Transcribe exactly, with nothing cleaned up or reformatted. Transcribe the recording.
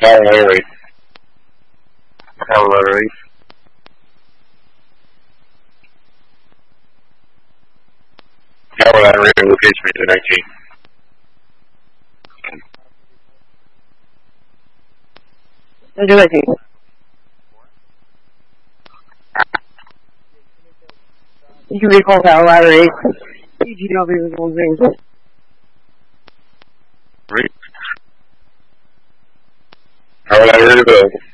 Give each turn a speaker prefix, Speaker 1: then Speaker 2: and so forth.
Speaker 1: Carolina eight. Carolina eight. Carolina eight, location region nineteen.
Speaker 2: Region nineteen. You can recall Carolina eight. P G W is one thing.
Speaker 1: Carolina eight available.